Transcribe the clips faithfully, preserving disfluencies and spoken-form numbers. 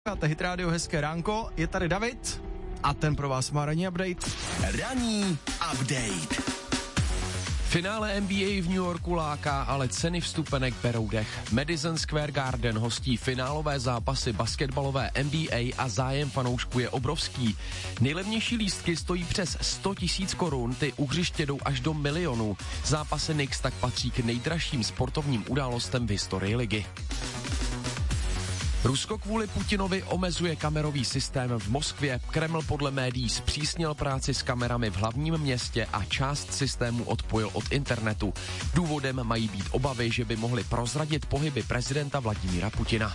Hit Radio, hezké ránko, je tady David a ten pro vás má ranní update. Ranní update. Finále N B A v New Yorku láká, ale ceny vstupenek berou dech. Madison Square Garden hostí finálové zápasy basketbalové N B A a zájem fanoušků je obrovský. Nejlevnější lístky stojí přes sto tisíc korun, ty u hřiště jdou až do milionu. Zápasy Knicks tak patří k nejdražším sportovním událostem v historii ligy. Rusko kvůli Putinovi omezuje kamerový systém v Moskvě. Kreml podle médií zpřísnil práci s kamerami v hlavním městě a část systému odpojil od internetu. Důvodem mají být obavy, že by mohli prozradit pohyby prezidenta Vladimíra Putina.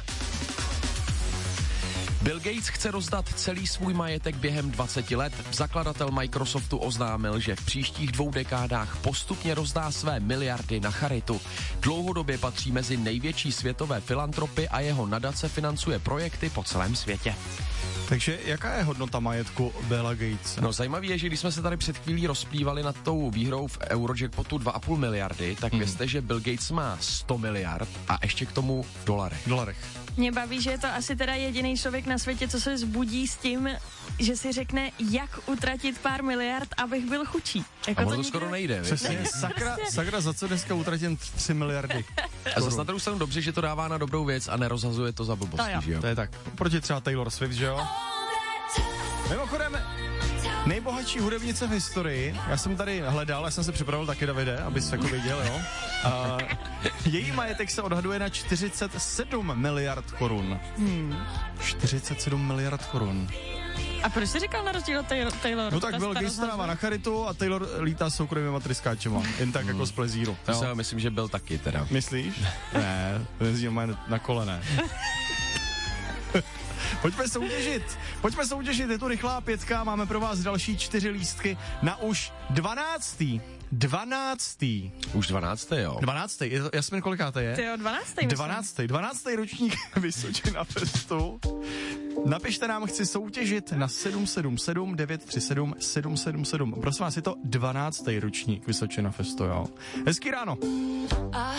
Bill Gates chce rozdat celý svůj majetek během dvaceti let. Zakladatel Microsoftu oznámil, že v příštích dvou dekádách postupně rozdá své miliardy na charitu. Dlouhodobě patří mezi největší světové filantropy a jeho nadace financuje projekty po celém světě. Takže jaká je hodnota majetku Billa Gatese? No zajímavé je, že když jsme se tady před chvílí rozplývali nad tou výhrou v Eurojackpotu dva a půl miliardy, tak hmm. vězte, že Bill Gates má sto miliard a ještě k tomu v dolarech. dolarech. Mě baví, že je to asi teda jediný člověk na světě, co se zbudí s tím, že si řekne, jak utratit pár miliard, abych byl chudší. Jako a to, to nikdo... skoro nejde, přesně, sakra, sakra, za co dneska utratím tři miliardy. A zase na druhou stranu dobře, že to dává na dobrou věc a nerozhazuje to za blbosti, to že jo? To je tak, proti třeba Taylor Swift, že jo? Mimochodem, nejbohatší hudebnice v historii, já jsem tady hledal, já jsem se připravil taky, Davide, abys jako viděl, jo? A její majetek se odhaduje na čtyřicet sedm miliard korun. Hmm. čtyřicet sedm miliard korun. A proč jsi říkal na rozdíl od Taylor? Taylor no tak Bill Gates dává na charitu a Taylor lítá soukromýma tryskáčema. Jen tak hmm. jako z plezíru. To já myslím, že byl taky teda. Myslíš? Ne, jezdí má na kolené. Pojďme soutěžit, pojďme soutěžit, je tu rychlá pětka, máme pro vás další čtyři lístky na už dvanáctý. Dvanáctý. Už dvanáctý, jo? Dvanáctý, Jasmin, kolikáté je? Ty jo, dvanáctý. Dvanáctý, dvanáctý ročník Vysočina Festu. Napište nám, chci soutěžit na sedm sedm sedm devět tři sedm sedm sedm sedm. Prosím vás, je to dvanáctý ročník Vysočina Festu, jo? Hezký ráno.